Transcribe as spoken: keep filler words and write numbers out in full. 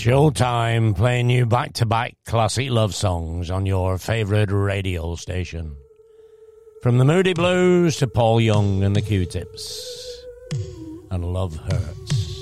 Showtime, playing you back-to-back classic love songs on your favourite radio station. From the Moody Blues to Paul Young and the Q-Tips. And Love Hurts.